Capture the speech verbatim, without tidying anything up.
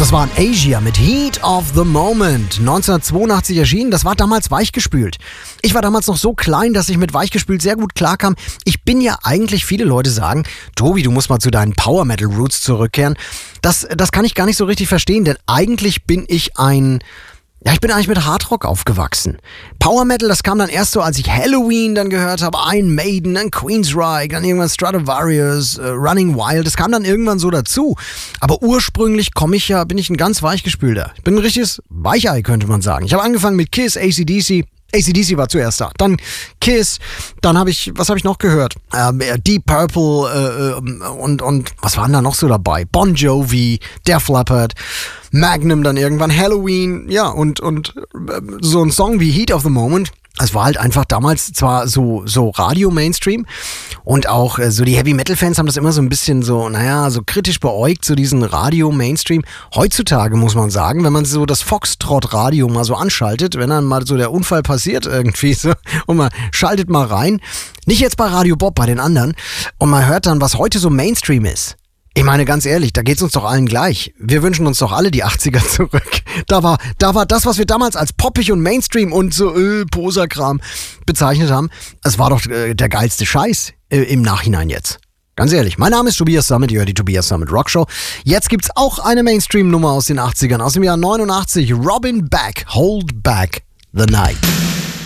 Das war Asia mit Heat of the Moment. neunzehnhundertzweiundachtzig erschienen. Das war damals weichgespült. Ich war damals noch so klein, dass ich mit weichgespült sehr gut klarkam. Ich bin ja eigentlich, viele Leute sagen, Tobi, du musst mal zu deinen Power Metal Roots zurückkehren. Das, das kann ich gar nicht so richtig verstehen, denn eigentlich bin ich ein... Ja, ich bin eigentlich mit Hardrock aufgewachsen. Power Metal, das kam dann erst so, als ich Halloween dann gehört habe, Iron Maiden, dann Queensryche, dann irgendwann Stratovarius, äh, Running Wild. Das kam dann irgendwann so dazu. Aber ursprünglich komme ich ja, bin ich ein ganz weichgespülter. Ich bin ein richtiges Weichei, könnte man sagen. Ich habe angefangen mit Kiss, A C D C. A C D C war zuerst da, dann Kiss, dann habe ich, was habe ich noch gehört? Ähm, Deep Purple äh, und, und was waren da noch so dabei? Bon Jovi, Def Leppard, Magnum dann irgendwann, Halloween, ja, und, und äh, so ein Song wie Heat of the Moment. Es war halt einfach damals zwar so, so Radio-Mainstream und auch äh, so die Heavy-Metal-Fans haben das immer so ein bisschen so, naja, so kritisch beäugt, so diesen Radio-Mainstream. Heutzutage muss man sagen, wenn man so das Foxtrot-Radio mal so anschaltet, wenn dann mal so der Unfall passiert irgendwie so und man schaltet mal rein, nicht jetzt bei Radio Bob, bei den anderen, und man hört dann, was heute so Mainstream ist. Ich meine, ganz ehrlich, da geht's uns doch allen gleich. Wir wünschen uns doch alle die achtziger zurück. Da war, da war das, was wir damals als poppig und Mainstream und so äh, Poserkram bezeichnet haben, es war doch äh, der geilste Scheiß äh, im Nachhinein jetzt. Ganz ehrlich, mein Name ist Tobias Summit, ihr hört die Tobias Summit Rockshow. Jetzt gibt's auch eine Mainstream-Nummer aus den achtzigern, aus dem Jahr neunundachtzig. Robin Beck, Hold Back the Night.